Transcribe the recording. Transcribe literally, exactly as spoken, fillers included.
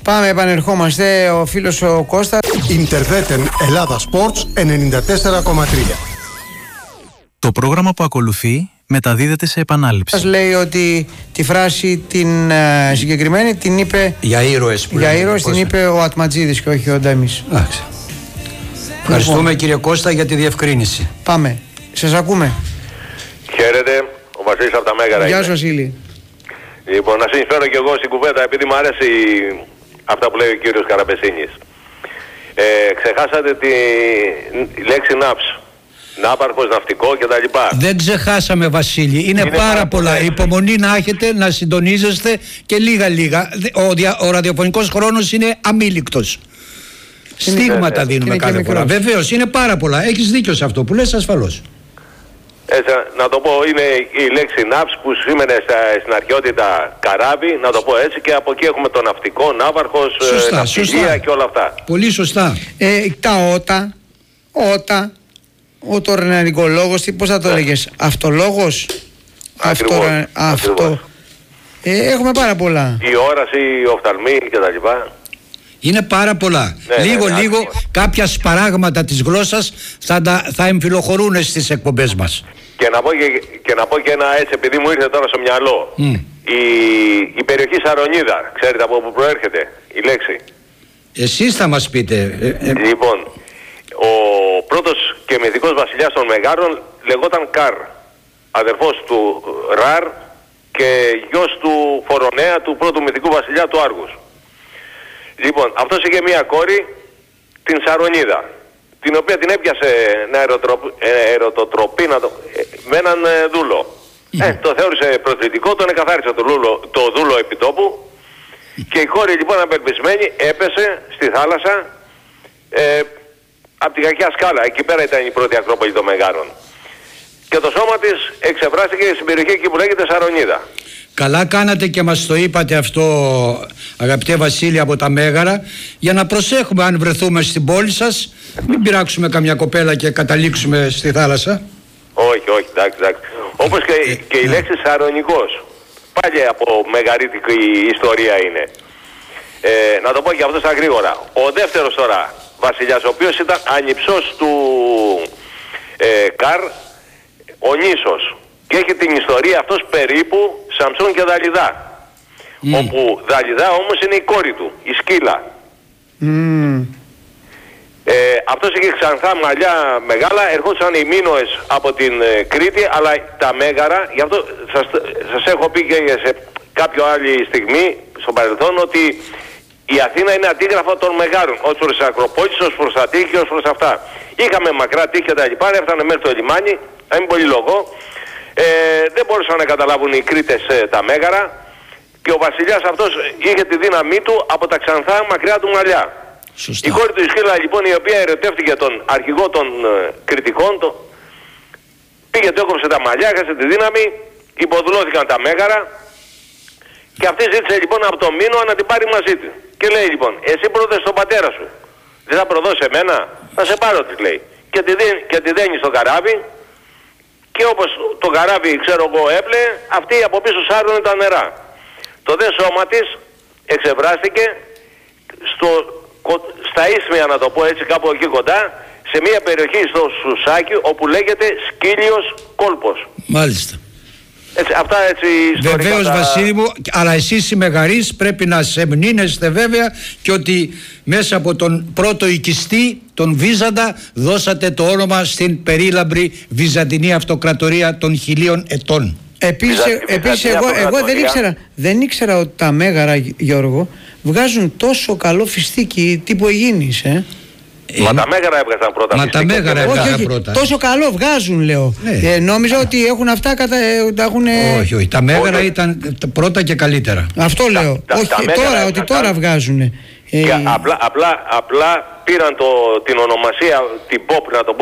Πάμε, επανερχόμαστε. Ο φίλος ο Κώστας. Ιντερβέτεν Ελλάδα Sports ενενήντα τέσσερα κόμμα τρία. Το πρόγραμμα που ακολουθεί μεταδίδεται σε επανάληψη. Σας λέει ότι τη φράση την uh, συγκεκριμένη την είπε για ήρωες που για λέμε, ήρωες την είπε ο Ατματζίδης και όχι ο Ντέμις. Εντάξει. Ευχαριστούμε λοιπόν, κύριε Κώστα, για τη διευκρίνηση. Πάμε. Σας ακούμε. Χαίρετε. Ο Βασίλης από τα Μέγαρα. Γεια σας, Βασίλη. Λοιπόν, να συνεισφέρω και εγώ στην κουβέντα, επειδή μου αρέσει αυτά που λέει ο κύριος Καραπεσίνης. Ε, ξεχάσατε τη λέξη ναύς. Ναύπαρχος, ναυτικό κτλ. Δεν ξεχάσαμε, Βασίλη. Είναι, Είναι πάρα πολλά. πολλά. Υπομονή να έχετε, να συντονίζεστε και λίγα λίγα. Ο, δια, ο ραδιοφωνικός χρόνος είναι αμήλικτος. Στίγματα ναι, ναι. δίνουμε είναι κάθε φορά. Βεβαίως, είναι πάρα πολλά. Έχεις δίκιο σε αυτό που λες, ασφαλώς. Έτσι, να το πω, είναι η λέξη ναύς που σήμαινε στα, στην αρχαιότητα καράβι, να το πω έτσι, και από εκεί έχουμε το ναυτικό, ναύπαρχος, ναυτιλία και όλα αυτά. Πολύ σωστά. Ε, τα ότα, ότα, ο τορναρικολόγος, τι πώς θα το ναι. έλεγες, αυτολόγος, ακριβώς, αυτο, αυτό. Ε, έχουμε πάρα πολλά. Η όραση, η οφθαλμή κτλ. Είναι πάρα πολλά. Ναι, λίγο ναι, ναι, λίγο ακριβώς. κάποια σπαράγματα της γλώσσας θα, θα εμφυλοχωρούν στις εκπομπές μας. Και να, πω και, και να πω και ένα έτσι, επειδή μου ήρθε τώρα στο μυαλό. Mm. Η, η περιοχή Σαρονίδα, ξέρετε από πού προέρχεται η λέξη? Εσείς θα μας πείτε. Ε, ε, λοιπόν, ο πρώτος και μυθικός βασιλιάς των Μεγάρων λεγόταν Καρ, αδερφός του Ραρ και γιος του Φορονέα, του πρώτου μυθικού βασιλιά του Άργους. Λοιπόν, αυτός είχε μία κόρη, την Σαρονίδα, την οποία την έπιασε ένα ερωτοτροπή με έναν δούλο. Mm. Ε, το θεώρησε προσβλητικό, τον εκαθάρισε το, λούλο, το δούλο επιτόπου και η κόρη λοιπόν απελπισμένη έπεσε στη θάλασσα ε, από την κακιά σκάλα. Εκεί πέρα ήταν η πρώτη ακρόπολη των Μεγάρων. Και το σώμα της εξεφράστηκε στην περιοχή εκεί που λέγεται Σαρονίδα. Καλά κάνατε και μας το είπατε αυτό, αγαπητέ Βασίλη, από τα Μέγαρα, για να προσέχουμε αν βρεθούμε στην πόλη σας, μην πειράξουμε καμιά κοπέλα και καταλήξουμε στη θάλασσα. Όχι, όχι, εντάξει, εντάξει. Όπως και, ε, και η λέξη Σαρονικός, πάλι από μεγαρίτικη ιστορία είναι. Ε, να το πω και αυτό στα γρήγορα. Ο δεύτερος τώρα βασιλιάς, ο οποίος ήταν ανιψός του ε, Καρ, ο Νήσος. Και έχει την ιστορία αυτός περίπου Σαμψόν και Δαλιδά. Mm. Όπου Δαλιδά όμως είναι η κόρη του, η Σκύλα. Mm. Ε, αυτός είχε ξανθά μαλλιά μεγάλα, ερχόντουσαν οι Μίνωες από την ε, Κρήτη, αλλά τα Μέγαρα, γι' αυτό σας, σας έχω πει και σε κάποια άλλη στιγμή στο παρελθόν ότι η Αθήνα είναι αντίγραφο των Μεγάρων, ως προς τις Ακροπόλεις, ως προς τα τείχη και ως προς αυτά. Είχαμε μακρά τείχη και τα λοιπά, έφτανε μέχρι το λιμάνι, θα μην πολύ λόγο. Ε, δεν μπορούσαν να καταλάβουν οι Κρήτες ε, τα Μέγαρα και ο βασιλιάς αυτός είχε τη δύναμή του από τα ξανθά μακριά του μαλλιά. Σωστά. Η κόρη του η Σκύλα λοιπόν, η οποία ερωτεύτηκε τον αρχηγό των ε, Κρητικών, το, πήγε, το έκοψε τα μαλλιά, έχασε τη δύναμη, υποδουλώθηκαν τα Μέγαρα και αυτή ζήτησε λοιπόν από τον Μήνο να την πάρει μαζί του. Και λέει λοιπόν, εσύ πρόδωσες τον πατέρα σου, δεν θα προδώσει εμένα, θα σε πάρω, της λέει. Και τη, και τη δένει στο καράβι. Και όπως το καράβι, ξέρω εγώ, έπλεε, αυτή από πίσω σάρωνε τα νερά. Το δε σώμα της εξευράστηκε στο, στα Ίσμια, να το πω έτσι, κάπου εκεί κοντά, σε μια περιοχή στο Σουσάκι, όπου λέγεται Σκύλιος Κόλπος. Μάλιστα. Έτσι, αυτά έτσι ιστορικά. Βεβαίως τα... Βασίλη μου, αλλά εσείς οι Μεγαρείς πρέπει να σε μνήνεστε βέβαια και ότι μέσα από τον πρώτο οικιστή, τον Βίζαντα, δώσατε το όνομα στην περίλαμπρη Βυζαντινή Αυτοκρατορία των χιλίων ετών. Επίσης, επίσης εγώ, εγώ δεν, ήξερα, δεν ήξερα ότι τα Μέγαρα, Γιώργο, βγάζουν τόσο καλό φιστίκι τύπου Αιγίνης, ε. Μα τα Μέγαρα έβγαζαν πρώτα. Μα τα Μέγαρα έβγαζαν πρώτα. Τόσο καλό βγάζουν, λέω. Ναι. Ε, νόμιζα ότι έχουν αυτά κατα... τα έχουν... Όχι, όχι. Τα Μέγαρα όχι. Ήταν πρώτα και καλύτερα. Αυτό λέω. Τα, όχι, τα, τα τώρα, ότι τώρα βγάζουν. Ε, απλά, απλά, απλά πήραν το, την ονομασία, την pop, να το πω